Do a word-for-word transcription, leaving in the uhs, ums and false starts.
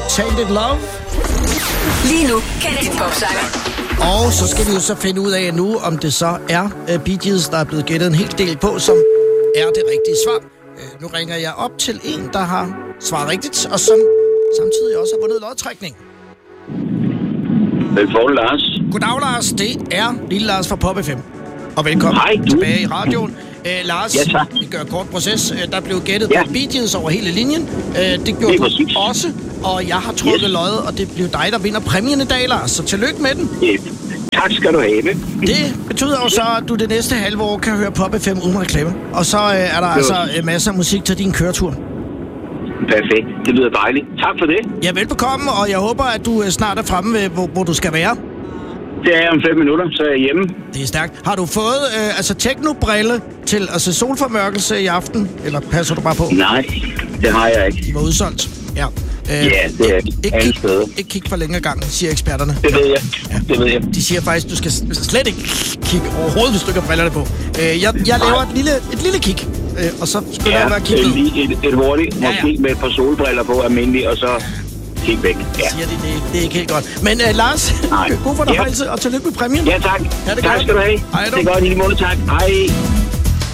Tainted Love. Lige nu kan det popsanger. Og så skal vi jo så finde ud af nu, om det så er uh, Bee Gees, der er blevet gættet en hel del på, som er det rigtige svar. Uh, nu ringer jeg op til en, der har svaret rigtigt, og som samtidig også har vundet lodtrækning. Velkommen, Lars. Goddag, Lars. Det er Lille Lars fra Pop F M. Og velkommen Hej, du. tilbage i radioen. Uh, Lars, ja, tak. vi gør kort proces. Uh, der blev gættet ja. på Bee Gees over hele linjen. Uh, det gjorde det du også, og jeg har trukket yes. lod, og det blev dig, der vinder præmien i dag, Lars. Så tillykke med den. Yes. Tak skal du have. Det betyder jo så, at du det næste halve år kan høre Pop F M uden reklame. Og så uh, er der altså uh, masser af musik til din køretur. Perfekt. Det lyder dejligt. Tak for det. Ja, velbekomme, og jeg håber, at du uh, snart er fremme, ved, hvor, hvor du skal være. Det er om fem minutter, så er jeg hjemme. Det er stærkt. Har du fået øh, altså teknobrille til altså solformørkelse i aften? Eller passer du bare på? Nej, det har jeg ikke. De var udsolgt. Ja, øh, ja det er ikke alle steder. Ikke kig for længere gang, siger eksperterne. Det ved jeg. Ja. Det ved jeg. De siger faktisk, du skal slet ikke kigge overhovedet, hvis du ikke har brillerne på. Øh, jeg jeg laver et lille, et lille kig, øh, og så skal ja, jeg være kigget. Ja, et, et hurtigt, måske ja, ja. med et par solbriller på almindelig, og så... Kig væk. Ja. Siger de, det, det er ikke helt godt. Men uh, Lars, god fornøjelse, ja. og tillykke med præmien. Ja, tak. Ja, det tak godt. skal du have. Hej, det er godt i lige måde, tak. Hej.